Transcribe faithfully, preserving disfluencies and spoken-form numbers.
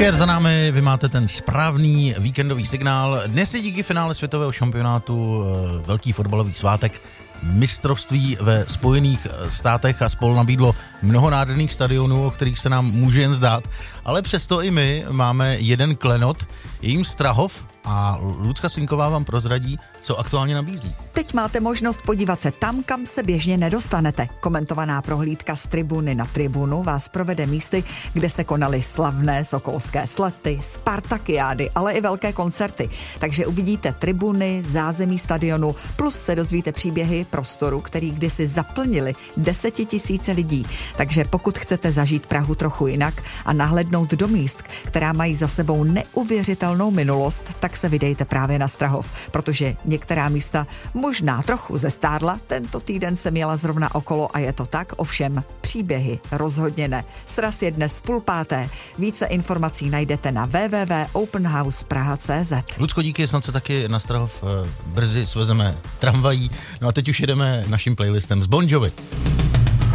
Večer za námi, vy máte ten správný víkendový signál. Dnes je díky finále světového šampionátu velký fotbalový svátek. Mistrovství ve Spojených státech a spolu nabídlo mnoho nádherných stadionů, o kterých se nám může jen zdát, ale přesto i my máme jeden klenot, je jim Strahov a Lucka Sinková vám prozradí, co aktuálně nabízí. Teď máte možnost podívat se tam, kam se běžně nedostanete. Komentovaná prohlídka z tribuny na tribunu vás provede místy, kde se konaly slavné sokolské slety, spartakiády, ale i velké koncerty. Takže uvidíte tribuny, zázemí stadionu, plus se dozvíte příběhy prostoru, který kdysi zaplnili desetitisíce lidí. Takže pokud chcete zažít Prahu trochu jinak a nahlédnout do míst, která mají za sebou neuvěřitelnou minulost, tak se vydejte právě na Strahov, protože některá místa možná trochu zestárla, tento týden jsem jela zrovna okolo a je to tak, ovšem příběhy rozhodně ne. Sraz je dnes v půl páté. Více informací najdete na w w w tečka open house praha tečka c z. Lucko, díky, snad se taky na Strahov brzy svezeme tramvají. No a teď už jedeme naším playlistem z Bon Jovi.